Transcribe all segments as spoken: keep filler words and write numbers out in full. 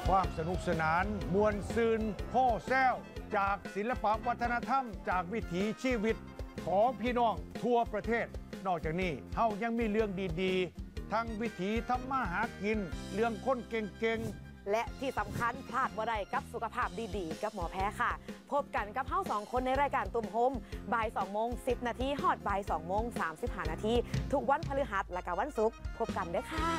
ความสนุกสนานมวลซืนโฮ่แซวจากศิลปวัฒนธรรมจากวิถีชีวิตของพี่น้องทั่วประเทศนอกจากนี้เฮายังมีเรื่องดีๆทั้งวิถีทำมาหากินเรื่องคนเก่งๆและที่สำคัญพลาดบ่ได้กับสุขภาพดีๆกับหมอแพ้ค่ะพบกันกับเฮาสองคนในรายการตุ่มโฮมบ่ายสองโมงสิบนาทีฮอดบ่ายสองโมงสามสิบห้านาทีทุกวันพฤหัสและก็วันศุกร์พบกันด้วยค่ะ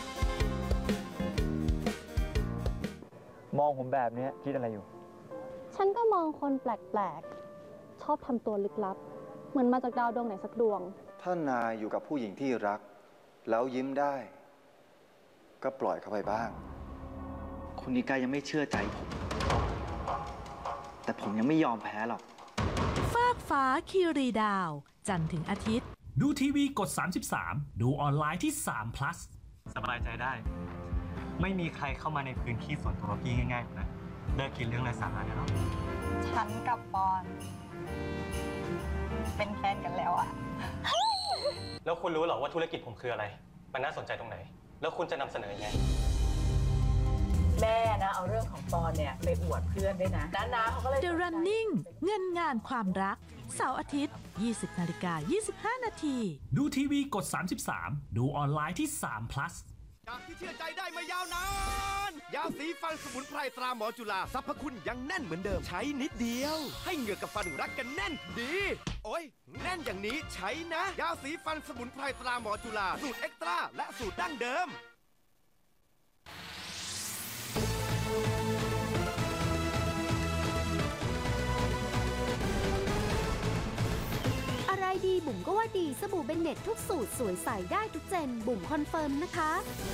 มองผมแบบนี้คิดอะไรอยู่ฉันก็มองคนแปลกๆชอบทำตัวลึกลับเหมือนมาจากดาวดวงไหนสักดวงถ้านายอยู่กับผู้หญิงที่รักแล้วยิ้มได้ก็ปล่อยเขาไปบ้างคุณนิกายังไม่เชื่อใจผมแต่ผมยังไม่ยอมแพ้หรอกฟากฟ้าคีรีดาวจันทร์ถึงอาทิตย์ดูทีวีกดสามสิบสามดูออนไลน์ที่สาม plus สบายใจได้ไม่มีใครเข้ามาในพื้นที่ส่วนตัวพี่ง่ายๆนะเลิกคิดเรื่องไร้สาระได้แล้วฉันกับปอนเป็นแฟนกันแล้วอะแล้วคุณรู้หรอว่าธุรกิจผมคืออะไรมันน่าสนใจตรงไหนแล้วคุณจะนำเสนอยังไงแม่นะเอาเรื่องของปอนเนี่ยไปอวดเพื่อนด้วยนะน้าๆเขาก็เลย The Running เงินงานความรักเสาร์อาทิตย์ ยี่สิบนาฬิกายี่สิบห้านาทีดูทีวีกดสามสิบสามดูออนไลน์ที่สาม plus จากที่เชื่อใจได้มายาวนานยาสีฟันสมุนไพรตราหมอจุฬาสรรพคุณยังแน่นเหมือนเดิมใช้นิดเดียวให้เหงือกกับฟันรักกันแน่นดีโอ้ยแน่นอย่างนี้ใช้นะยาสีฟันสมุนไพรตราหมอจุฬาสูตรเอ็กตร้าและสูตรดั้งเดิมอะไรดีบุ๋มก็ว่าดีสบู่เบนเน็ตทุกสูตรสวยใสได้ทุกเจนบุ๋มคอนเฟิร์มนะคะ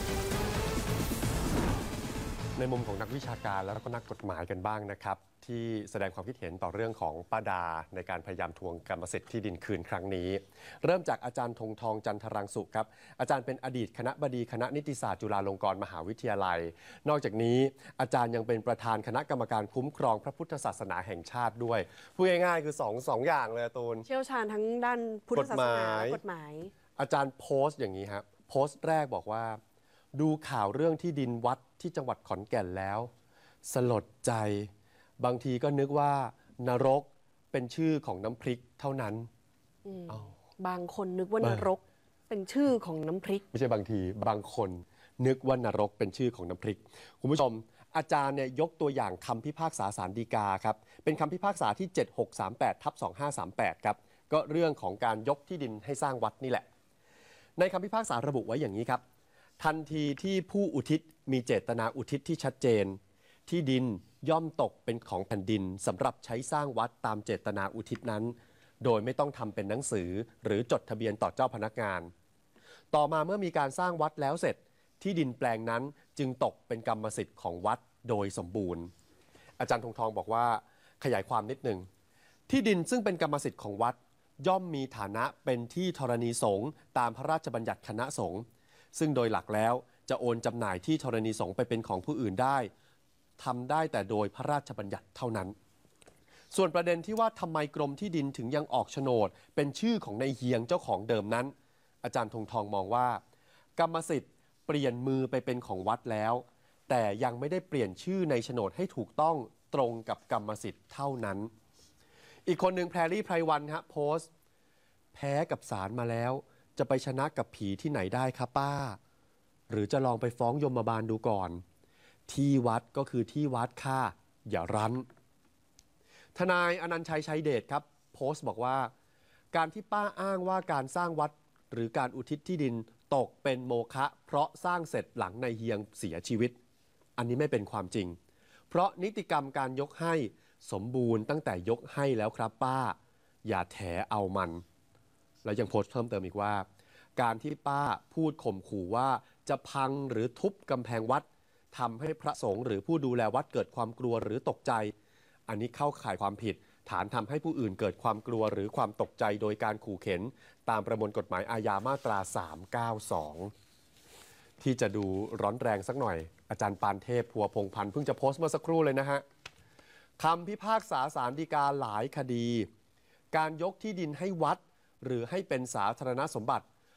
ในมุมของนักวิชาการแล้วก็นักกฎหมายกันบ้างนะครับที่แสดงความคิดเห็นต่อเรื่องของป้าดาในการพยายามทวงกรรมสิทธิ์ที่ดินคืนครั้งนี้เริ่มจากอาจารย์ธงทองจันทรังสุครับอาจารย์เป็นอดีตคณบดีคณะนิติศาสตร์จุฬาลงกรณ์มหาวิทยาลัยนอกจากนี้อาจารย์ยังเป็นประธานคณะกรรมการคุ้มครองพระพุทธศาสนาแห่งชาติด้วยพูดง่ายๆคือสองสองอย่างเลยตูนเชี่ยวชาญทั้งด้านพุทธศาสนาและกฎหมายอาจารย์โพสต์อย่างนี้ครับโพสต์แรกบอกว่าดูข่าวเรื่องที่ดินวัดที่จังหวัดขอนแก่นแล้วสลดใจบางทีก็นึกว่านรกเป็นชื่อของน้ำพริกเท่านั้นบางคนนึกว่านรกเป็นชื่อของน้ำพริกไม่ใช่บางทีบางคนนึกว่านรกเป็นชื่อของน้ำพริกคุณผู้ชมอาจารย์เนี่ยยกตัวอย่างคำพิพากษาศาลฎีกาครับเป็นคำพิพากษาที่เจ็ดหกสามแปดทับสองห้าสามแปดครับก็เรื่องของการยกที่ดินให้สร้างวัดนี่แหละในคำพิพากษาระบุไว้อย่างนี้ครับทันทีที่ผู้อุทิศมีเจตนาอุทิศที่ชัดเจนที่ดินย่อมตกเป็นของแผ่นดินสำหรับใช้สร้างวัดตามเจตนาอุทิศนั้นโดยไม่ต้องทำเป็นหนังสือหรือจดทะเบียนต่อเจ้าพนักงานต่อมาเมื่อมีการสร้างวัดแล้วเสร็จที่ดินแปลงนั้นจึงตกเป็นกรรมสิทธิ์ของวัดโดยสมบูรณ์อาจารย์ธงทองบอกว่าขยายความนิดหนึ่งที่ดินซึ่งเป็นกรรมสิทธิ์ของวัดย่อมมีฐานะเป็นที่ธรณีสงฆ์ตามพระราชบัญญัติคณะสงฆ์ซึ่งโดยหลักแล้วจะโอนจำหน่ายที่ธรณีสงฆ์ไปเป็นของผู้อื่นได้ทำได้แต่โดยพระราชบัญญัติเท่านั้นส่วนประเด็นที่ว่าทำไมกรมที่ดินถึงยังออกโฉนดเป็นชื่อของนายเฮียงเจ้าของเดิมนั้นอาจารย์ธงทองมองว่ากรรมสิทธิ์เปลี่ยนมือไปเป็นของวัดแล้วแต่ยังไม่ได้เปลี่ยนชื่อในโฉนดให้ถูกต้องตรงกับกรรมสิทธิ์เท่านั้นอีกคนหนึ่งแพรรี่ไพรวันฮะโพสต์แพ้กับศาลมาแล้วจะไปชนะกับผีที่ไหนได้ครับป้าหรือจะลองไปฟ้องยมบาลดูก่อนที่วัดก็คือที่วัดค่ะอย่ารั้นทนายอนันต์ชัยชัยเดชครับโพสต์บอกว่าการที่ป้าอ้างว่าการสร้างวัดหรือการอุทิศที่ดินตกเป็นโมฆะเพราะสร้างเสร็จหลังนายเฮียงเสียชีวิตอันนี้ไม่เป็นความจริงเพราะนิติกรรมการยกให้สมบูรณ์ตั้งแต่ยกให้แล้วครับป้าอย่าแถเอามันแล้วยังโพสต์เพิ่มเติมอีกว่าการที่ป้าพูดข่มขู่ว่าจะพังหรือทุบกำแพงวัดทำให้พระสงฆ์หรือผู้ดูแลวัดเกิดความกลัวหรือตกใจอันนี้เข้าข่ายความผิดฐานทำให้ผู้อื่นเกิดความกลัวหรือความตกใจโดยการขู่เข็นตามประมวลกฎหมายอาญามาตราสามเก้าสองที่จะดูร้อนแรงสักหน่อยอาจารย์ปานเทพพัวพงพันธ์เพิ่งจะโพสต์เมื่อสักครู่เลยนะฮะคำพิพากษาศาลฎีกาหลายคดีการยกที่ดินให้วัดหรือให้เป็นสาธารณสมบัติ